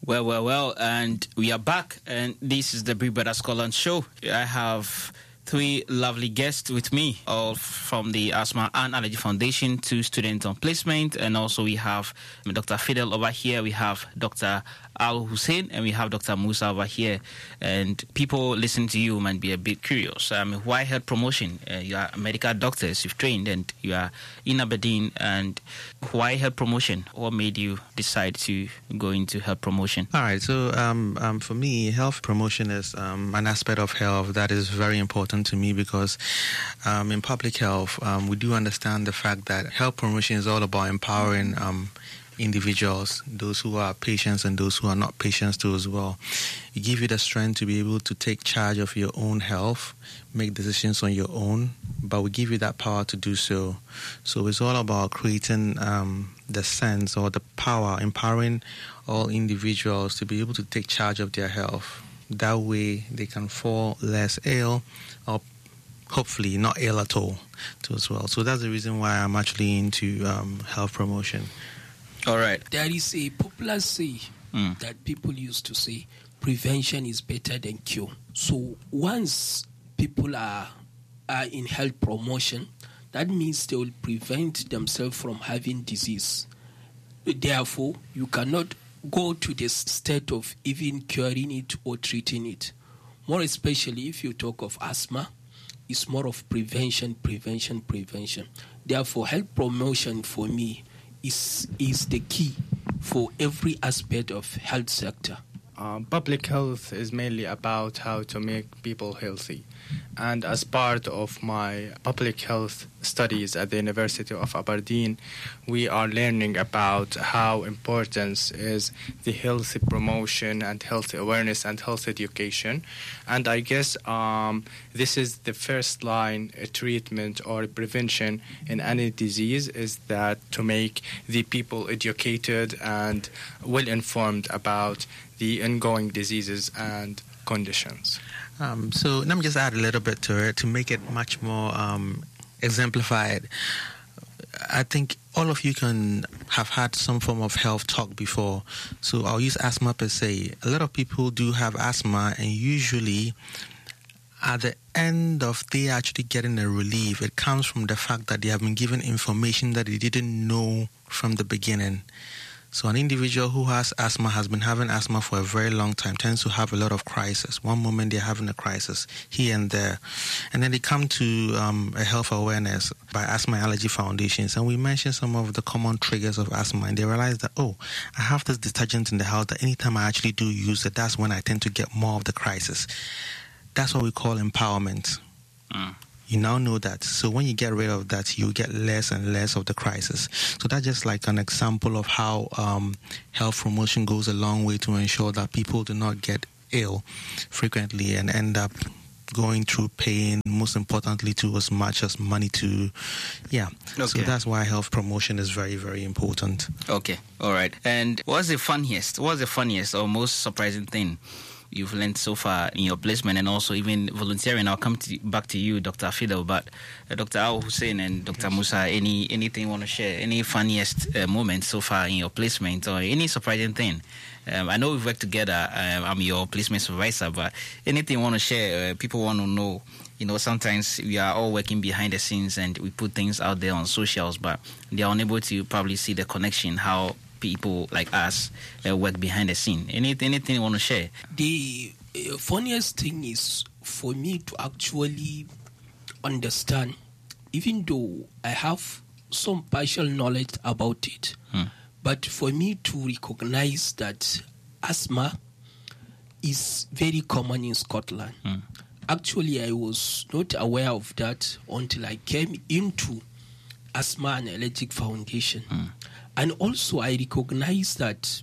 Well, and we are back, and this is the Big Brother Scotland show. I have three lovely guests with me, all from the Asthma and Allergy Foundation, two students on placement, and also we have Dr. Fidel over here, we have Dr. Al Hussein, and we have Dr. Musa over here. And people listening to you might be a bit curious. Why health promotion? You are medical doctors, you've trained, and you are in Aberdeen. And why health promotion? What made you decide to go into health promotion? All right, so for me, health promotion is an aspect of health that is very important to me because in public health, we do understand the fact that health promotion is all about empowering individuals, those who are patients and those who are not patients too as well. It gives you the strength to be able to take charge of your own health, make decisions on your own, but we give you that power to do so. So it's all about creating the sense or the power, empowering all individuals to be able to take charge of their health. That way they can fall less ill or hopefully not ill at all too as well. So that's the reason why I'm actually into health promotion. All right. There is a popular say that people used to say, prevention is better than cure. So once people are in health promotion, that means they will prevent themselves from having disease. Therefore, you cannot go to the state of even curing it or treating it. More especially if you talk of asthma, it's more of prevention. Therefore, health promotion for me is the key for every aspect of health sector. Public health is mainly about how to make people healthy. And as part of my public health studies at the University of Aberdeen, we are learning about how important is the health promotion and health awareness and health education. And I guess this is the first line treatment or prevention in any disease, is that to make the people educated and well informed about the ongoing diseases and conditions. So let me just add a little bit to it to make it much more exemplified. I think all of you can have had some form of health talk before. So I'll use asthma per se. A lot of people do have asthma, and usually at the end of they actually getting a relief, it comes from the fact that they have been given information that they didn't know from the beginning. So an individual who has asthma, has been having asthma for a very long time, tends to have a lot of crisis. One moment they're having a crisis here and there. And then they come to a health awareness by Asthma and Allergy Foundations. And we mention some of the common triggers of asthma. And they realize that, I have this detergent in the house that anytime I actually do use it, that's when I tend to get more of the crisis. That's what we call empowerment. You now know that. So when you get rid of that, you get less and less of the crisis. So that's just like an example of how health promotion goes a long way to ensure that people do not get ill frequently and end up going through pain, most importantly to as much as money to, Okay. So that's why health promotion is very, very important. Okay, all right. And what's the funniest or most surprising thing you've learned so far in your placement and also even volunteering? I'll come back to you, Dr. Fidel, but Dr. Al Hussein and Dr. Musa, anything you want to share? Any funniest moments so far in your placement or any surprising thing? I know we've worked together. I'm your placement supervisor, but anything you want to share? People want to know. Sometimes we are all working behind the scenes and we put things out there on socials, but they are unable to probably see the connection, how people like us work behind the scene. Anything you want to share? The funniest thing is for me to actually understand, even though I have some partial knowledge about it, but for me to recognize that asthma is very common in Scotland. Actually, I was not aware of that until I came into Asthma and Allergic Foundation. And also I recognize that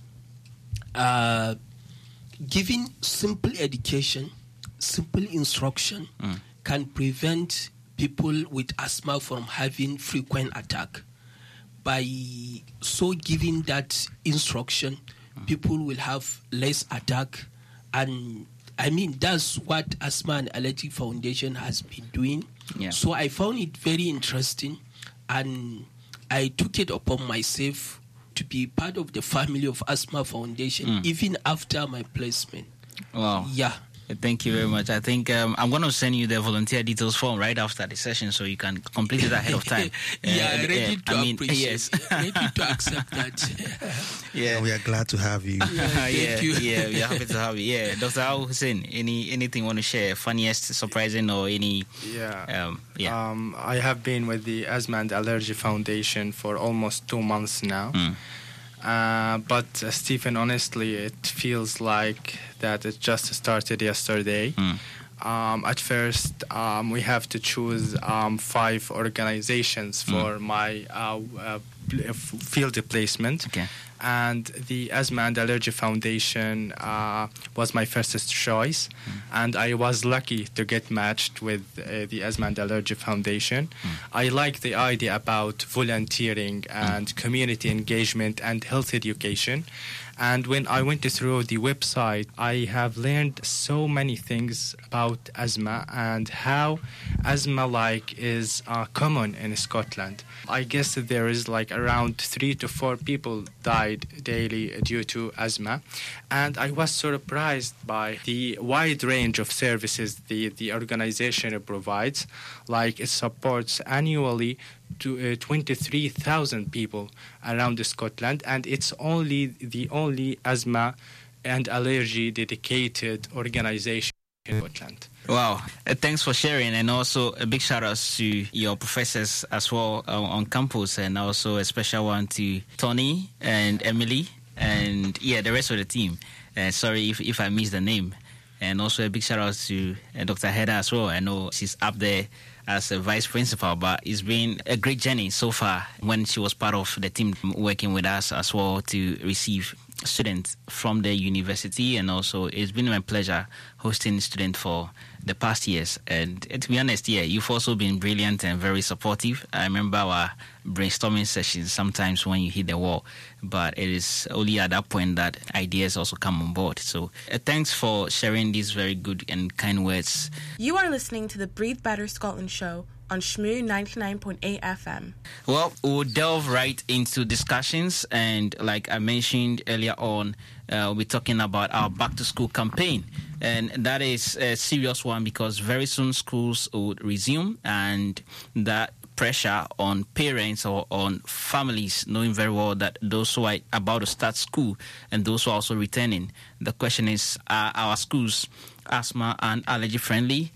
giving simple education, simple instruction can prevent people with asthma from having frequent attack. By so giving that instruction, people will have less attack. And I mean, that's what Asthma and Allergic Foundation has been doing. Yeah. So I found it very interesting, and I took it upon myself to to be part of the family of Asthma Foundation even after my placement. Wow. Yeah. Thank you very much. I think I'm going to send you the volunteer details form right after the session so you can complete it ahead of time. Ready to appreciate. Yes. Ready to accept that. Yeah, we are glad to have you. Thank you. Yeah, we are happy to have you. Yeah, Dr. Al Hussein, anything you want to share? Funniest, surprising, or any? I have been with the Asthma and Allergy Foundation for almost 2 months now. But Stephen, honestly, it feels like that it just started yesterday. At first, we have to choose 5 organizations for my field placement. Okay. And the Asthma and Allergy Foundation was my first choice. And I was lucky to get matched with the Asthma and Allergy Foundation. I like the idea about volunteering and community engagement and health education. And when I went through the website, I have learned so many things about asthma and how asthma is common in Scotland. I guess that there is around 3 to 4 people died daily due to asthma. And I was surprised by the wide range of services the organization provides. It supports annually to 23,000 people around Scotland, and it's the only asthma and allergy dedicated organization in Scotland. Wow, thanks for sharing, and also a big shout out to your professors as well on campus, and also a special one to Tony and Emily and the rest of the team. Sorry if I missed the name. And also a big shout out to Dr. Hedda as well. I know she's up there as a vice principal, but it's been a great journey so far when she was part of the team working with us as well to receive students from the university. And also it's been my pleasure hosting students for the past years. And to be honest, you've also been brilliant and very supportive. I remember our brainstorming sessions sometimes when you hit the wall, but it is only at that point that ideas also come on board. So thanks for sharing these very good and kind words. You are listening to the Breathe Better Scotland show on Shmoo 99.8 FM. Well, we'll delve right into discussions, and like I mentioned earlier on, we're talking about our back to school campaign, and that is a serious one because very soon schools would resume, and that pressure on parents or on families, knowing very well that those who are about to start school and those who are also returning. The question is, are our schools asthma and allergy friendly?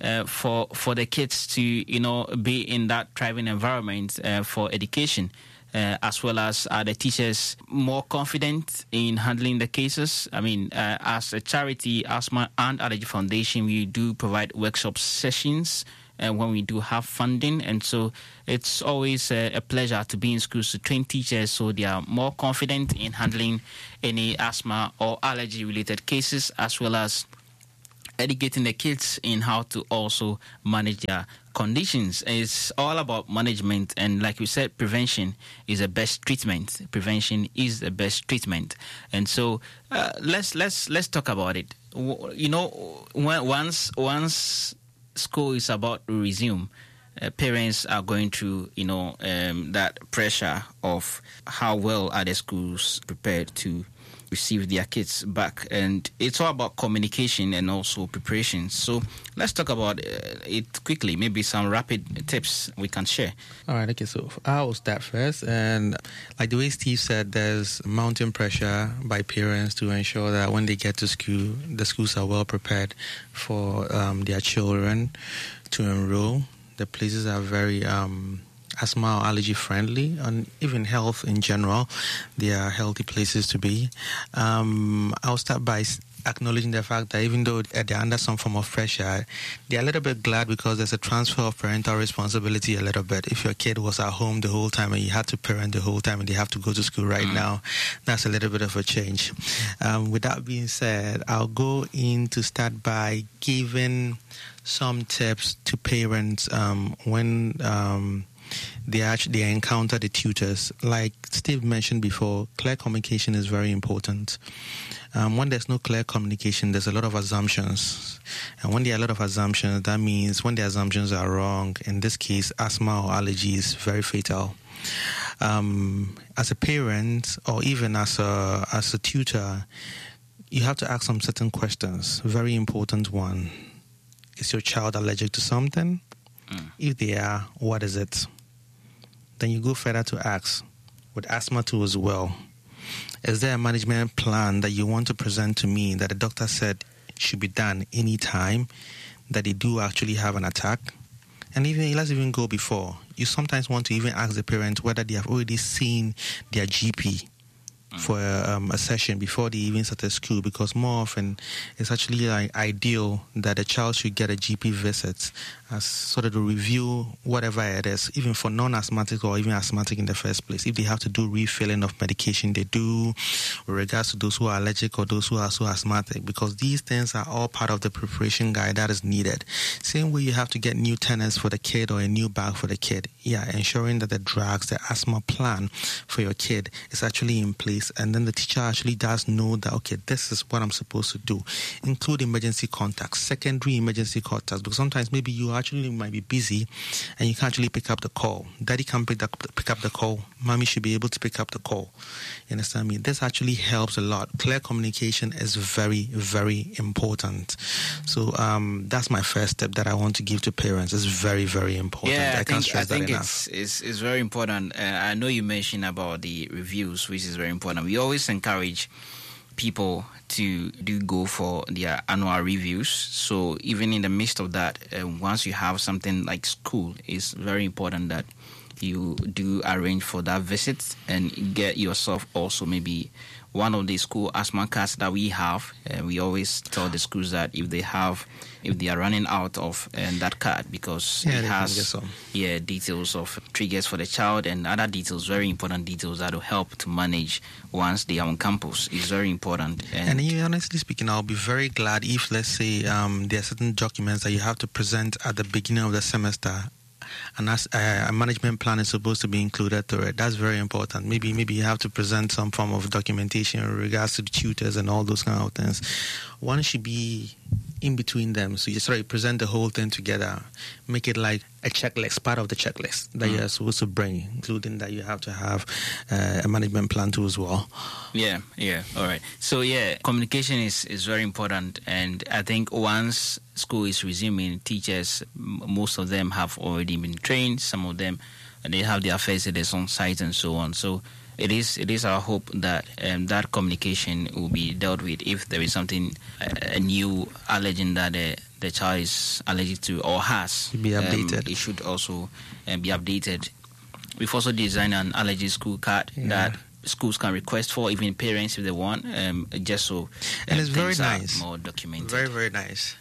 For the kids to be in that thriving environment for education, as well as are the teachers more confident in handling the cases? I mean, as a charity, Asthma and Allergy Foundation, we do provide workshop sessions when we do have funding, and so it's always a pleasure to be in schools to train teachers so they are more confident in handling any asthma or allergy related cases, as well as educating the kids in how to also manage their conditions. It's all about management, and like we said, prevention is the best treatment. Prevention is the best treatment, and so let's talk about it. Once school is about to resume, parents are going through that pressure of how well are the schools prepared to receive their kids back, and it's all about communication and also preparation. So let's talk about it quickly, maybe some rapid tips we can share. All right, okay, so I will start first, and like the way Steve said, there's mounting pressure by parents to ensure that when they get to school, the schools are well prepared for their children to enroll. The places are very asthma or allergy friendly, and even health in general. They are healthy places to be. I'll start by acknowledging the fact that even though they're under some form of pressure, they're a little bit glad because there's a transfer of parental responsibility a little bit. If your kid was at home the whole time and you had to parent the whole time and they have to go to school right now, that's a little bit of a change. With that being said, I'll go in to start by giving some tips to parents when they encounter the tutors. Like Steve mentioned before, clear communication is very important. When there's no clear communication, there's a lot of assumptions. And when there are a lot of assumptions, that means when the assumptions are wrong, in this case, asthma or allergy is very fatal. as a parent or even as a tutor, you have to ask some certain questions. Very important one. Is your child allergic to something? If they are, what is it? Then you go further to ask, with asthma too as well, is there a management plan that you want to present to me that the doctor said should be done anytime that they do actually have an attack? And even let's even go before. You sometimes want to even ask the parent whether they have already seen their GP for a session before they even started school, because more often it's actually ideal that a child should get a GP visit as sort of to review whatever it is, even for non-asthmatic or even asthmatic in the first place. If they have to do refilling of medication, they do, with regards to those who are allergic or those who are so asthmatic, because these things are all part of the preparation guide that is needed. Same way you have to get new tenants for the kid or a new bag for the kid. Yeah, ensuring that the drugs, the asthma plan for your kid is actually in place, and then the teacher actually does know that, okay, this is what I'm supposed to do. Include emergency contacts, secondary emergency contacts, because sometimes maybe you actually might be busy and you can't actually pick up the call. Daddy can't pick up the call. Mommy should be able to pick up the call. You understand me? This actually helps a lot. Clear communication is very, very important. So that's my first step that I want to give to parents. It's very, very important. Yeah, I can't stress that enough. It's very important. I know you mentioned about the reviews, which is very important. We always encourage people to go for their annual reviews. So even in the midst of that, once you have something like school, it's very important that you do arrange for that visit and get yourself also maybe one of the school asthma cards that we have. We always tell the schools that if they are running out of that card, because it has details of triggers for the child and other details, very important details that will help to manage once they are on campus. It's very important. And honestly speaking, I'll be very glad if, let's say, there are certain documents that you have to present at the beginning of the semester, and as a management plan is supposed to be included to it. That's very important. Maybe you have to present some form of documentation in regards to the tutors and all those kind of things. One should be in between them. So you present the whole thing together. Make it like a checklist, part of the checklist that you're supposed to bring, including that you have to have a management plan too as well. Yeah. All right. So communication is very important, and I think once school is resuming, teachers, most of them have already been trained. Some of them, they have their facilities on site and so on. So it is our hope that that communication will be dealt with if there is something, a new allergen that the child is allergic to or has. Be updated. It should also be updated. We've also designed an allergy school card that schools can request for, even parents if they want, just so and it's very nice, more documented. Very, very nice.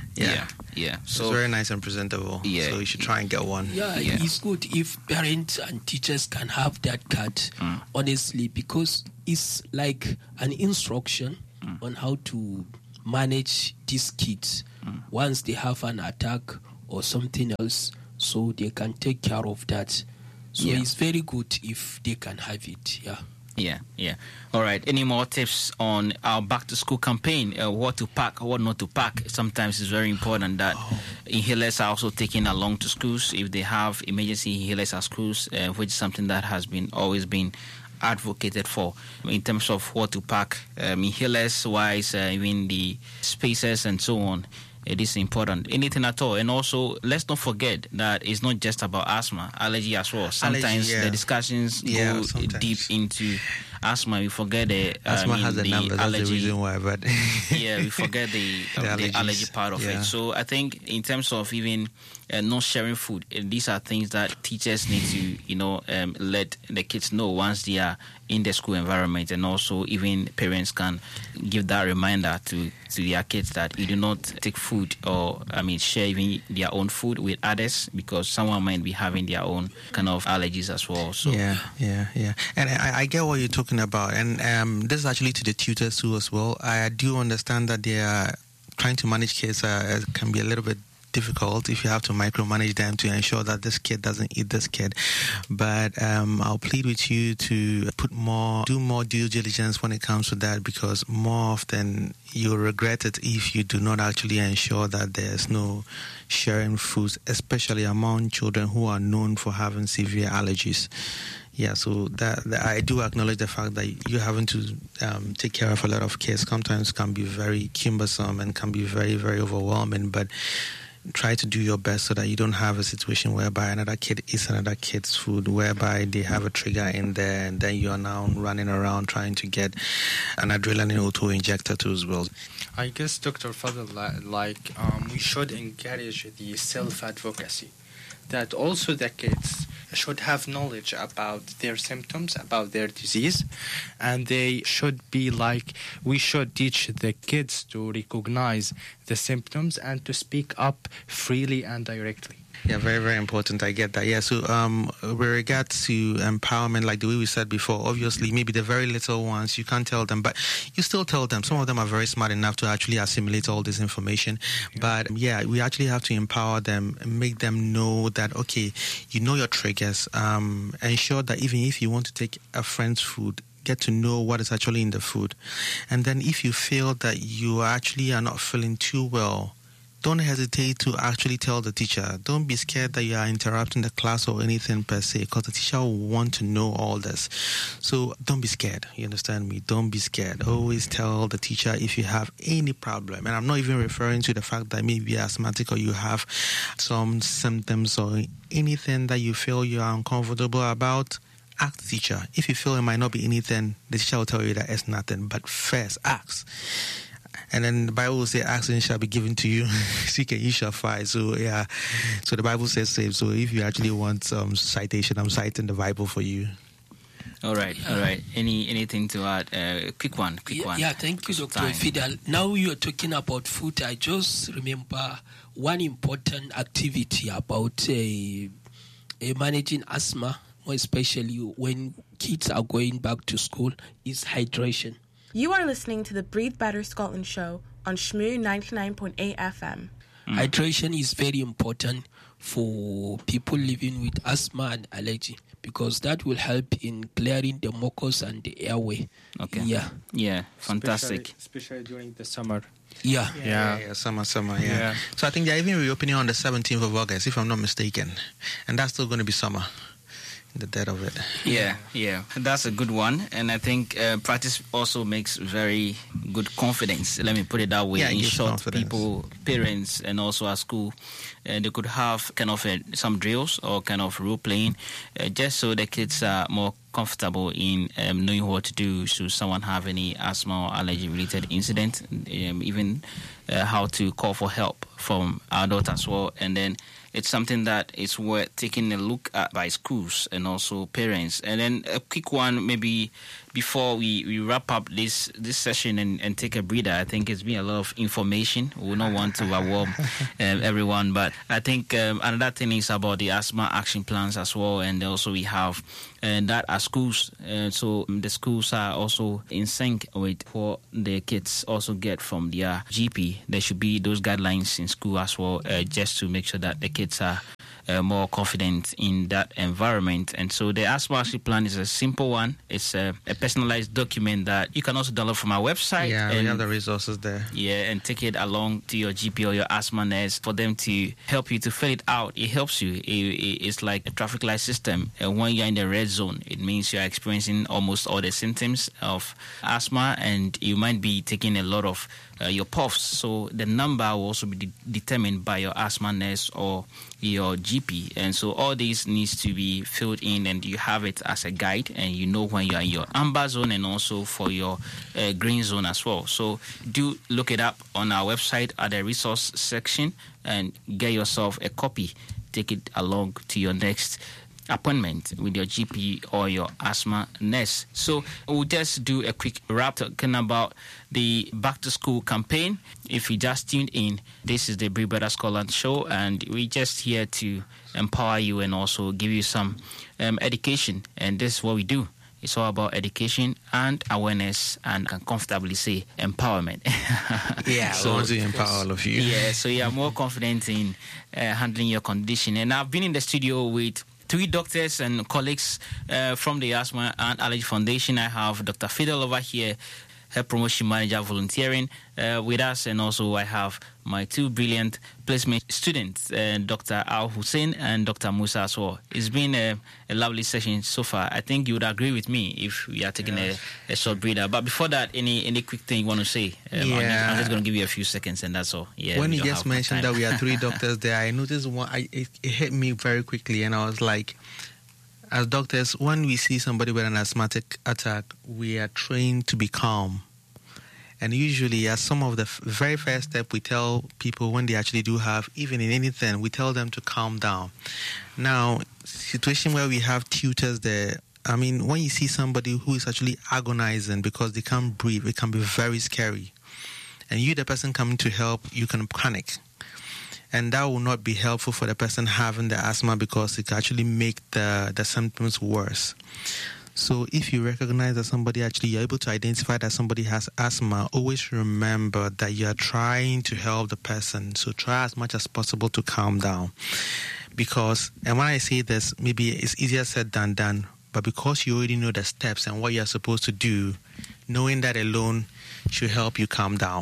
Yeah. So it's very nice and presentable. Yeah. So you should try and get one. It's good if parents and teachers can have that card, honestly, because it's like an instruction on how to manage these kids once they have an attack or something else, so they can take care of that. So it's very good if they can have it. Yeah. All right. Any more tips on our back to school campaign? What to pack, what not to pack? Sometimes it's very important that inhalers are also taken along to schools if they have emergency inhalers at schools, which is something that has always been advocated for in terms of what to pack, inhalers wise, even the spacers and so on. It is important. Anything at all. And also, let's not forget that it's not just about asthma, allergy as well. Sometimes the discussions go deep into asthma. We forget the asthma has a number. That's the reason why. But we forget the allergy part of it. So I think in terms of even not sharing food, these are things that teachers need to let the kids know once they are in the school environment, and also even parents can give that reminder to their kids that you do not take food or share even their own food with others, because someone might be having their own kind of allergies as well. So yeah. And I get what you're talking about, and this is actually to the tutors too as well. I do understand that they are trying to manage kids can be a little bit difficult if you have to micromanage them to ensure that this kid doesn't eat this kid. But I'll plead with you to do more due diligence when it comes to that, because more often you'll regret it if you do not actually ensure that there's no sharing foods, especially among children who are known for having severe allergies. Yeah, so that I do acknowledge the fact that you having to take care of a lot of kids sometimes can be very cumbersome and can be very, very overwhelming, but try to do your best so that you don't have a situation whereby another kid eats another kid's food, whereby they have a trigger in there and then you are now running around trying to get an adrenaline auto-injector too as well. I guess, Dr. Fadl, we should encourage the self-advocacy, that also the kids should have knowledge about their symptoms, about their disease, and they should be we should teach the kids to recognize the symptoms and to speak up freely and directly. Yeah, very, very important. I get that. Yeah, so with regard to empowerment, like the way we said before, obviously maybe the very little ones, you can't tell them, but you still tell them. Some of them are very smart enough to actually assimilate all this information. Yeah. But yeah, we actually have to empower them and make them know that, okay, you know your triggers. Ensure that even if you want to take a friend's food, get to know what is actually in the food. And then if you feel that you actually are not feeling too well, don't hesitate to actually tell the teacher. Don't be scared that you are interrupting the class or anything per se, because the teacher will want to know all this. So don't be scared. You understand me? Don't be scared. Always tell the teacher if you have any problem. And I'm not even referring to the fact that maybe you're asthmatic or you have some symptoms or anything that you feel you are uncomfortable about. Ask the teacher. If you feel it might not be anything, the teacher will tell you that it's nothing. But first, ask. And then the Bible will say, ask and it shall be given to you. Seek and you shall find. So, yeah. So the Bible says save. So if you actually want some citation, I'm citing the Bible for you. All right. Anything to add? Quick one. Yeah, thank you, Dr. Fidel. Now you're talking about food. I just remember one important activity about managing asthma, more especially when kids are going back to school, is hydration. You are listening to the Breathe Better Scotland show on Shmoo 99.8 FM. Hydration is very important for people living with asthma and allergy, because that will help in clearing the mucus and the airway. Okay. Yeah, fantastic. Especially during the summer. Yeah, summer, yeah. So I think they're even reopening on the 17th of August, if I'm not mistaken. And that's still going to be summer. The dead of it. Yeah, that's a good one, and I think practice also makes very good confidence. Let me put it that way. Yeah, in short, confidence. People, parents, and also at school, they could have kind of some drills or kind of role playing, just so the kids are more comfortable in knowing what to do should someone have any asthma or allergy related incident, even how to call for help from adults as well, and then it's something that is worth taking a look at by schools and also parents. And then a quick one, maybe before we wrap up this session and take a breather. I think it's been a lot of information. We will not want to overwhelm everyone, but I think another thing is about the asthma action plans as well. And also we have that at schools. So the schools are also in sync with what the kids also get from their GP. There should be those guidelines in school as well, just to make sure that the kids are more confident in that environment. And so the asthma action plan is a simple one. It's a personalized document that you can also download from our website. Yeah, we have the resources there. Yeah, and take it along to your GP or your asthma nurse for them to help you to fill it out. It helps you. It's like a traffic light system. And when you're in the red zone, it means you're experiencing almost all the symptoms of asthma, and you might be taking a lot of your puffs. So the number will also be determined by your asthma nurse or your GP. And so all these needs to be filled in, and you have it as a guide, and you know when you're in your amber zone and also for your green zone as well. So do look it up on our website at the resource section and get yourself a copy. Take it along to your next appointment with your GP or your asthma nurse. So we'll just do a quick wrap talking about the back to school campaign. If you just tuned in, this is the Breathe Better Scotland show, and we're just here to empower you and also give you some education. And this is what we do. It's all about education and awareness, and can comfortably say empowerment. Yeah, so I want to empower all of you. Yeah, so you are more confident in handling your condition. And I've been in the studio with 3 doctors and colleagues from the Asthma and Allergy Foundation. I have Dr. Fidel over here, Health Promotion Manager Volunteering, with us. And also I have my two brilliant placement students, Dr. Al Hussein and Dr. Musa as well. It's been a lovely session so far. I think you would agree with me if we are taking a short breather. But before that, any quick thing you want to say? I'm just going to give you a few seconds and that's all. Yeah. When you just mentioned that we are three doctors there, I noticed it hit me very quickly, and I was like, as doctors, when we see somebody with an asthmatic attack, we are trained to be calm. And usually, as some of the very first step we tell people when they actually do have, even in anything, we tell them to calm down. Now, situation where we have tutors there, I mean, when you see somebody who is actually agonizing because they can't breathe, it can be very scary. And you, the person coming to help, you can panic. And that will not be helpful for the person having the asthma because it can actually make the symptoms worse. So if you recognize that somebody you're able to identify that somebody has asthma, always remember that you are trying to help the person. So try as much as possible to calm down. Because, and when I say this, maybe it's easier said than done, but because you already know the steps and what you're supposed to do, knowing that alone should help you calm down.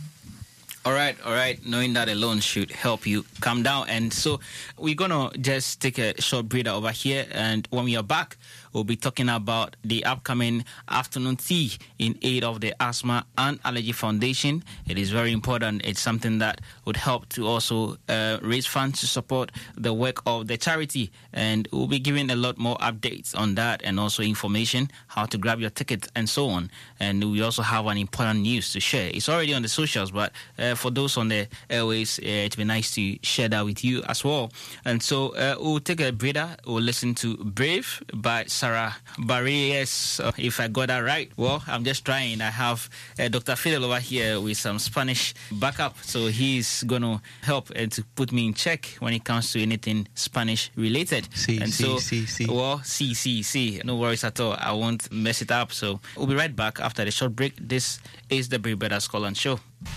All right. Knowing that alone should help you calm down. And so we're going to just take a short breather over here. And when we are back, we'll be talking about the upcoming afternoon tea in aid of the Asthma and Allergy Foundation. It is very important. It's something that would help to also raise funds to support the work of the charity. And we'll be giving a lot more updates on that and also information, how to grab your tickets and so on. And we also have an important news to share. It's already on the socials, but for those on the airways, it'd be nice to share that with you as well. And so we'll take a breather. We'll listen to Brave by Sarah Barrios, if I got that right. Well, I'm just trying. I have Dr. Fidel over here with some Spanish backup, so he's going to help and to put me in check when it comes to anything Spanish related. Well, no worries at all. I won't mess it up. So we'll be right back after the short break. This is the Brave Better Scotland Show.